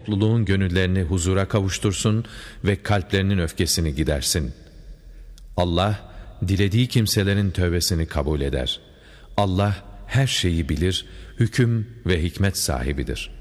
topluluğun gönüllerini huzura kavuştursun ve kalplerinin öfkesini gidersin. Allah, dilediği kimselerin tövbesini kabul eder. Allah her şeyi bilir, hüküm ve hikmet sahibidir.